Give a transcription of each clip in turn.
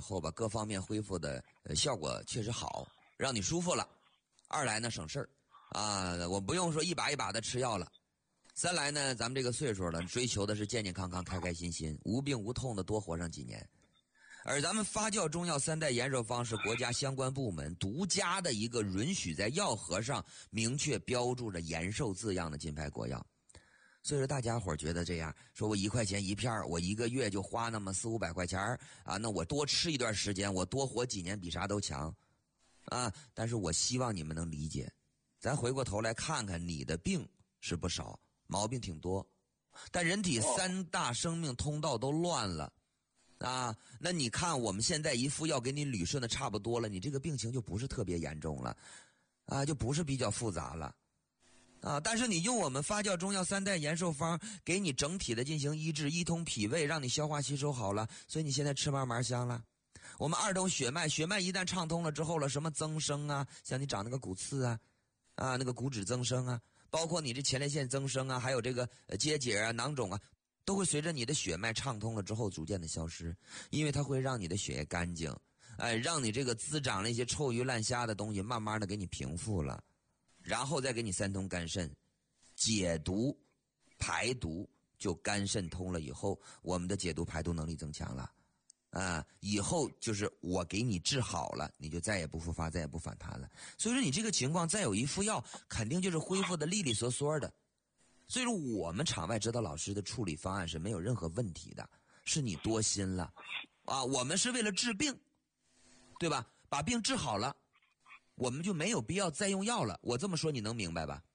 后吧，各方面恢复的效果确实好，让你舒服了。二来呢，省事儿啊，我不用说一把一把的吃药了。三来呢，咱们这个岁数了，追求的是健健康康、开开心心、无病无痛的多活上几年。而咱们发酵中药3代延寿方是国家相关部门独家的一个允许在药盒上明确标注着延寿字样的金牌国药。所以说大家伙觉得这样，说我1块钱一片，我1个月就花那么400-500块钱啊，那我多吃一段时间，我多活几年比啥都强啊。但是我希望你们能理解，咱回过头来看看，你的病是不少，毛病挺多，但人体3大生命通道都乱了啊。那你看我们现在一副药给你捋顺的差不多了，你这个病情就不是特别严重了啊，就不是比较复杂了啊。但是你用我们发酵中药3代延寿方给你整体的进行医治，一通脾胃，让你消化吸收好了，所以你现在吃嘛嘛香了。我们2通血脉一旦畅通了之后了，什么增生啊，像你长那个骨刺啊那个骨质增生啊，包括你这前列腺增生啊，还有这个结节啊、囊肿啊，都会随着你的血脉畅通了之后逐渐的消失，因为它会让你的血液干净，让你这个滋长了一些臭鱼烂虾的东西慢慢的给你平复了，然后再给你3通肝肾解毒排毒，就肝肾通了以后，我们的解毒排毒能力增强了啊，以后就是我给你治好了，你就再也不复发，再也不反弹了。所以说你这个情况再有一副药，肯定就是恢复的利利索索的。所以说我们场外指导老师的处理方案是没有任何问题的，是你多心了啊！我们是为了治病，对吧？把病治好了，我们就没有必要再用药了。我这么说你能明白吧？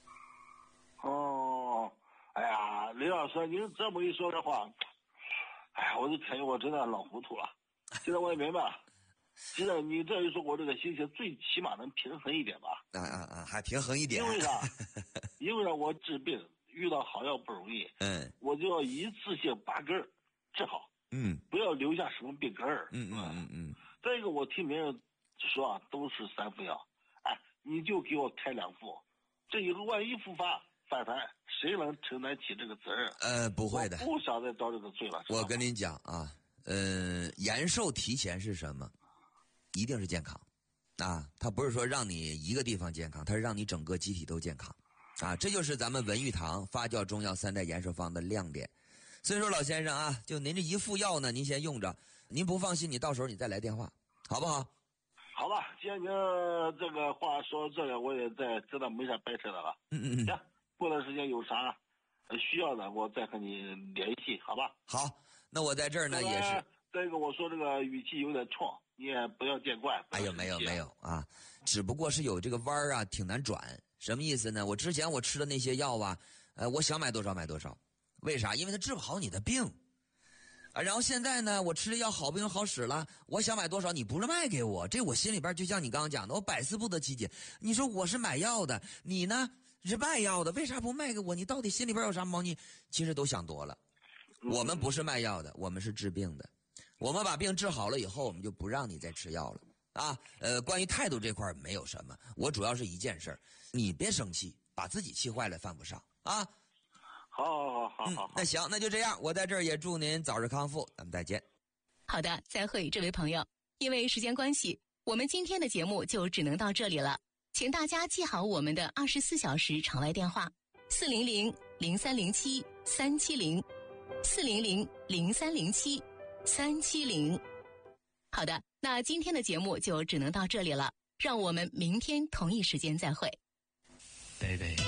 哦，哎呀，李老师，您这么一说的话，哎呀，我就感觉我真的老糊涂了。现在我也明白了。现在你这一说，我这个心情最起码能平衡一点吧？ 还平衡一点。 因为啥？因为我治病遇到好药不容易，我就要一次性把根儿治好，不要留下什么病根儿，再一个，我听别人说啊，都是3副药，你就给我开2副，这以后万一复发反弹，谁能承担起这个责任？ 不会的， 我不想再遭这个罪了。 我跟您讲啊，延寿提前是什么？一定是健康啊！它不是说让你一个地方健康，它是让你整个机体都健康啊！这就是咱们文玉堂发酵中药3代延寿方的亮点。所以说老先生啊，就您这一副药呢，您先用着，您不放心，你到时候你再来电话，好不好？ 好吧，既然您这个话说这个，我也在知道没啥白扯的了。行，过段时间有啥需要的，我再和你联系，好吧？ 好，那我在这儿呢也是。 再一个，我说这个语气有点冲，你也不要见怪。 哎呦，没有啊，只不过是有这个弯儿啊，挺难转。什么意思呢？我之前我吃的那些药啊，我想买多少买多少，为啥？因为它治不好你的病啊。然后现在呢，我吃的药好不用好使了，我想买多少，你不是卖给我，这我心里边就像你刚刚讲的，我百思不得其解。你说我是买药的，你呢是卖药的，为啥不卖给我？你到底心里边有啥猫腻？其实都想多了。我们不是卖药的，我们是治病的。我们把病治好了以后，我们就不让你再吃药了啊。关于态度这块没有什么，我主要是一件事，你别生气，把自己气坏了犯不上啊。 好， 那行，那就这样，我在这儿也祝您早日康复，咱们再见。 好的，再会，这位朋友，因为时间关系，我们今天的节目就只能到这里了，请大家记好我们的24小时场外电话400-0307-370，400-0307-370。好的，那今天的节目就只能到这里了，让我们明天同一时间再会。 Baby